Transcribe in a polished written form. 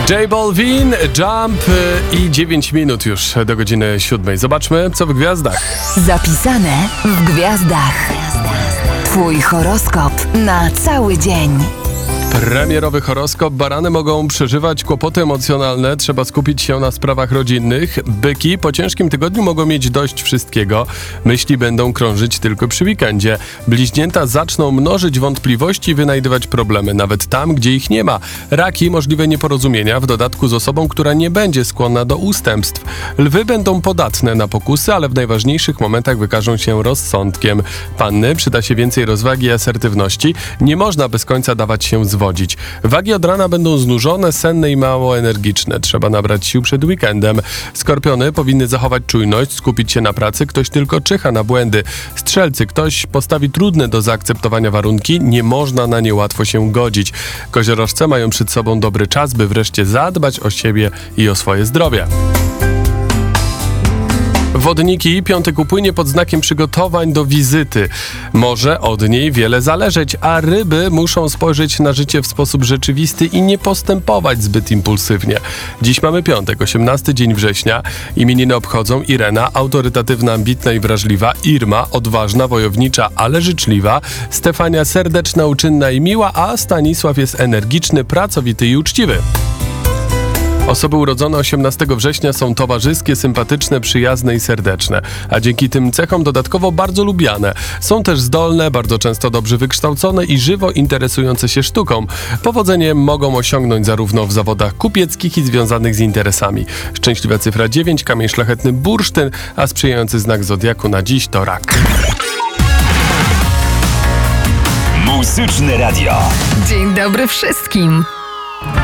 J Balvin, Jump i 9 minut już do godziny 7. Zobaczmy, co w gwiazdach. Zapisane w gwiazdach. Twój horoskop na cały dzień. Premierowy horoskop. Barany mogą przeżywać kłopoty emocjonalne, trzeba skupić się na sprawach rodzinnych. Byki po ciężkim tygodniu mogą mieć dość wszystkiego. Myśli będą krążyć tylko przy weekendzie. Bliźnięta zaczną mnożyć wątpliwości i wynajdywać problemy, nawet tam, gdzie ich nie ma. Raki możliwe nieporozumienia, w dodatku z osobą, która nie będzie skłonna do ustępstw. Lwy będą podatne na pokusy, ale w najważniejszych momentach wykażą się rozsądkiem. Panny, przyda się więcej rozwagi i asertywności. Nie można bez końca dawać się zwodzić. Wagi od rana będą znużone, senne i mało energiczne. Trzeba nabrać sił przed weekendem. Skorpiony powinny zachować czujność, skupić się na pracy. Ktoś tylko czyha na błędy. Strzelcy, ktoś postawi trudne do zaakceptowania warunki. Nie można na nie łatwo się godzić. Koziorożce mają przed sobą dobry czas, by wreszcie zadbać o siebie i o swoje zdrowie. Wodniki, piątek upłynie pod znakiem przygotowań do wizyty. Może od niej wiele zależeć, a ryby muszą spojrzeć na życie w sposób rzeczywisty i nie postępować zbyt impulsywnie. Dziś mamy piątek, 18 dzień września. Imieniny obchodzą Irena, autorytatywna, ambitna i wrażliwa, Irma, odważna, wojownicza, ale życzliwa, Stefania, serdeczna, uczynna i miła, a Stanisław jest energiczny, pracowity i uczciwy. Osoby urodzone 18 września są towarzyskie, sympatyczne, przyjazne i serdeczne, a dzięki tym cechom dodatkowo bardzo lubiane. Są też zdolne, bardzo często dobrze wykształcone i żywo interesujące się sztuką. Powodzenie mogą osiągnąć zarówno w zawodach kupieckich i związanych z interesami. Szczęśliwa cyfra 9, kamień szlachetny bursztyn, a sprzyjający znak zodiaku na dziś to rak. Muzyczne Radio. Dzień dobry wszystkim.